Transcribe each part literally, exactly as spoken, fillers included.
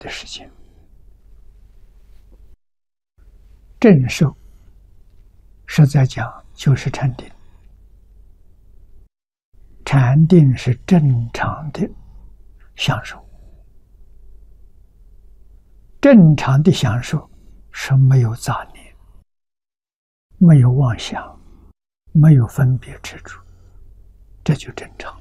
的时间。正受实在讲就是禅定，禅定是正常的享受，正常的享受是没有杂念，没有妄想，没有分别执着，这就正常。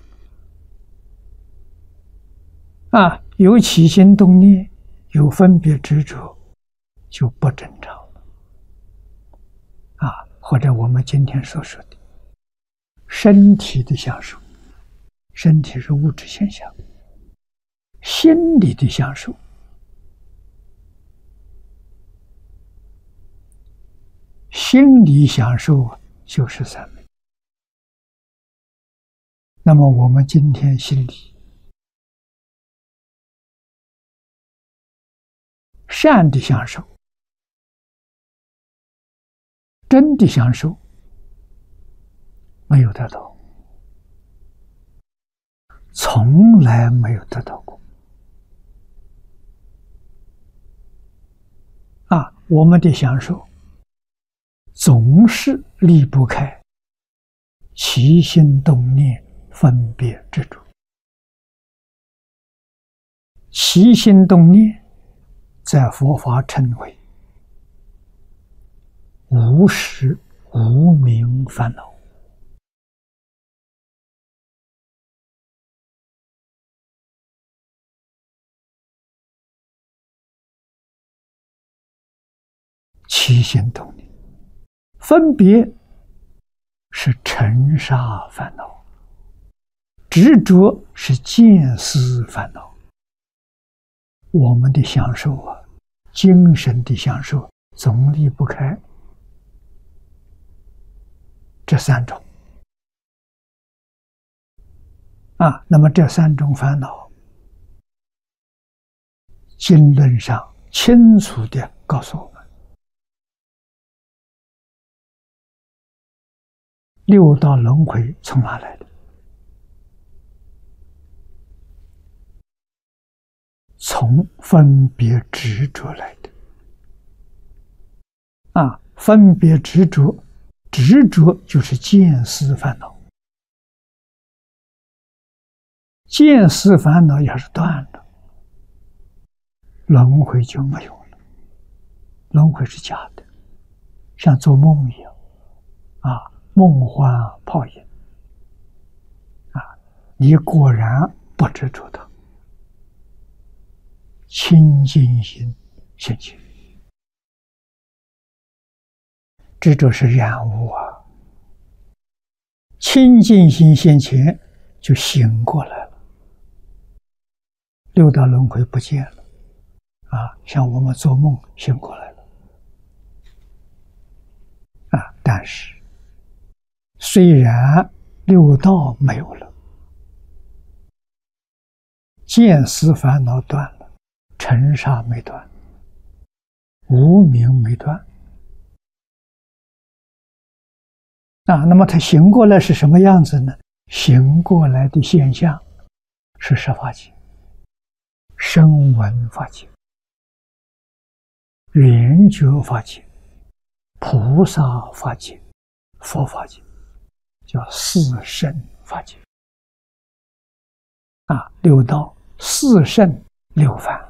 啊，有起心动念，有分别执着，就不正常了。啊，或者我们今天所说的身体的享受，身体是物质现象，心理的享受，心理享受就是三昧。那么我们今天心里善的享受，真的享受没有得到，从来没有得到过。啊，我们的享受总是离不开起心动念分别执着。起心动念在佛法称为无始无明烦恼。起心动念分别是尘沙烦恼，执着是见思烦恼。我们的享受啊，精神的享受总离不开这三种啊。那么这三种烦恼，经论上清楚地告诉我们，六道轮回从哪来的？从分别执着来的。啊，分别执着，执着就是见思烦恼。见思烦恼要是断了，轮回就没有了。轮回是假的，像做梦一样，啊，梦幻泡影。啊，你果然不执着它。清净心现前，执着是染污啊。清净心现前，就醒过来了，六道轮回不见了啊！像我们做梦醒过来了啊，但是虽然六道没有了，见思烦恼断了，尘沙没断，无明没断啊。那么他醒过来是什么样子呢？醒过来的现象是十法界、声闻法界、缘觉法界、菩萨法界、佛法界，叫四圣法界啊。六道、四圣、六凡。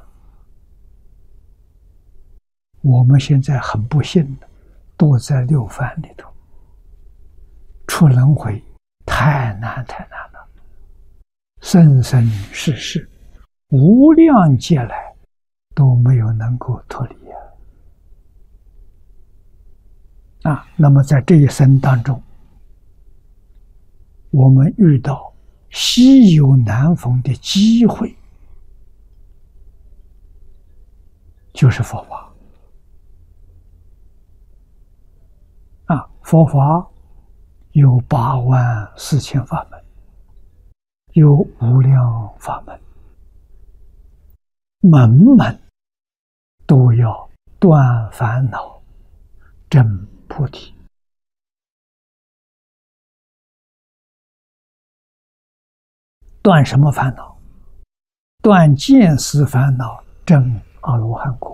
我们现在很不幸的躲在六凡里头，出轮回太难太难了，生生世世无量劫来都没有能够脱离啊！啊，那么在这一生当中，我们遇到稀有难逢的机会，就是佛法。啊，佛法有八万四千法门，有无量法门，门门都要断烦恼、证菩提。断什么烦恼？断见思烦恼、 证阿罗汉果，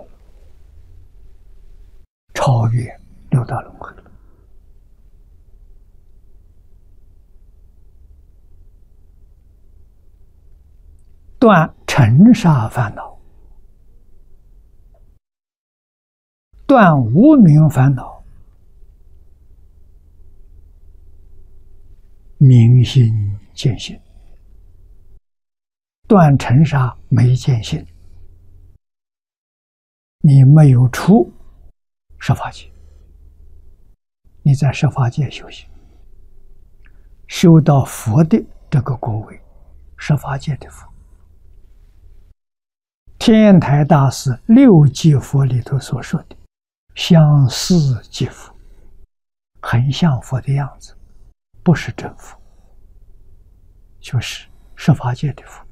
超越六道轮回。断尘沙烦恼，断无明烦恼，明心见性。断尘沙没见性，你没有出十法界，你在十法界修行，修到佛的这个果位，十法界的佛。天台大师六即佛里头所说的相似即佛，很像佛的样子，不是真佛，就是十法界的佛。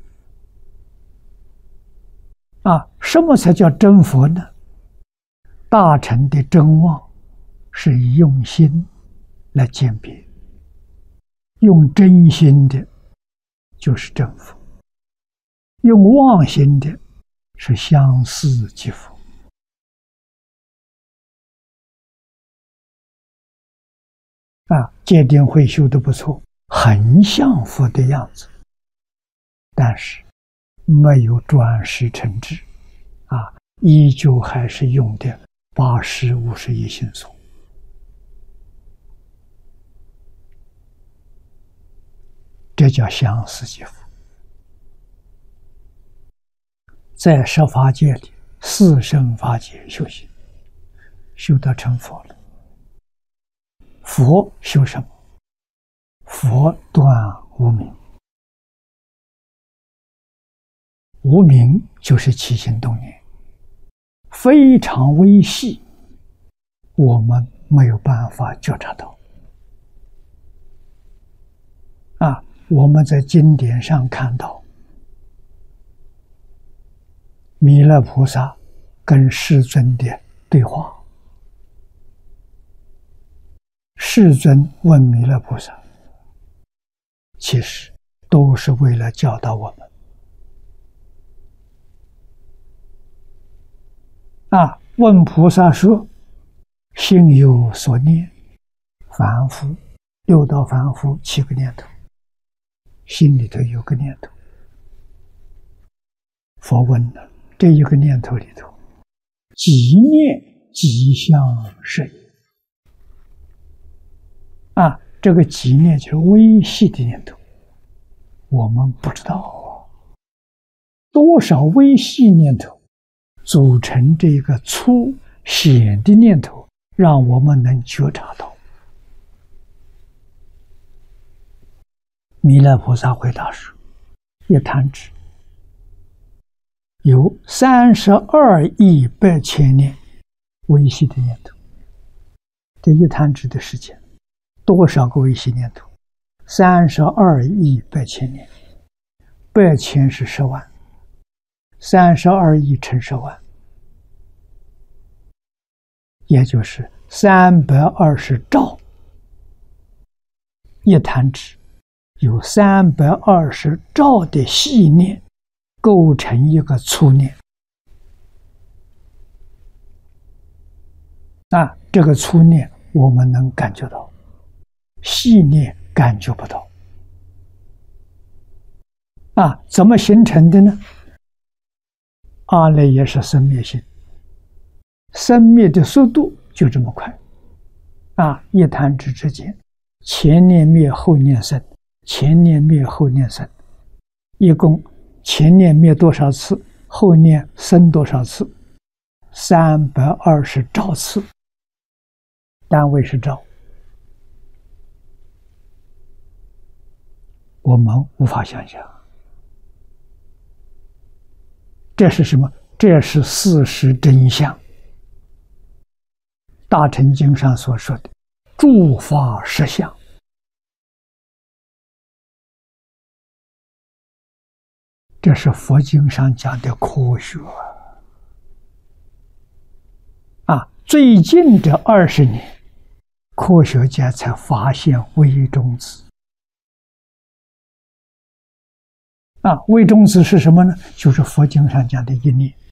啊，什么才叫真佛呢？大乘的真妄是以用心来鉴别，用真心的就是真佛，用妄心的是相似即佛。啊，戒定慧修得不错，很像佛的样子，但是没有转识成智，啊，依旧还是用的八识五十一心所。这叫相似即佛。在十法界里，四圣法界修行，修得成佛了。佛修什么？佛断无明。无明就是起心动念，非常微细，我们没有办法觉察到。啊，我们在经典上看到，弥勒菩萨跟世尊的对话，世尊问弥勒菩萨，其实都是为了教导我们。啊，问菩萨说：“心有所念，凡夫六道凡夫七个念头，心里头有个念头。”佛问了，这一个念头里头，即念即相是也。啊，这个即念就是微细的念头，我们不知道啊，多少微细念头组成这个粗显的念头，让我们能觉察到。弥勒菩萨回答说：“一弹指有三十二亿百千年微细的念头。这一弹指的时间，多少个微细念头？三十二亿百千年，百千是十万。”三十二亿乘十万，也就是三百二十兆。一弹指有三百二十兆的细念构成一个粗念。啊，这个粗念我们能感觉到，细念感觉不到。啊，怎么形成的呢？阿赖耶识生灭性，生灭的速度就这么快。啊，一弹指之间，前念灭后念生，前念灭后念生，一共前念灭多少次，后念生多少次？三百二十兆次，单位是兆，我们无法想象。这是什么？这是事实真相。大乘经上所说的诸法实相，这是佛经上讲的科学啊！最近这二十年，科学家才发现微中子。啊，微中子是什么呢？就是佛经上讲的一念。